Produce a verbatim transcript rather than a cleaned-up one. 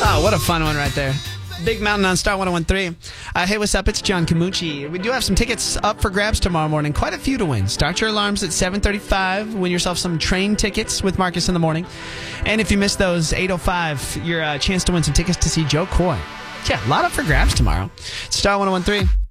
Oh, what a fun one right there. Big Mountain on Star one oh one point three. Uh, hey, what's up? It's John Camucci. We do have some tickets up for grabs tomorrow morning. Quite a few to win. Start your alarms at seven thirty-five. Win yourself some train tickets with Marcus in the morning. And if you miss those, eight oh five, your uh, chance to win some tickets to see Joe Coy. Yeah, a lot up for grabs tomorrow. Star one oh one point three.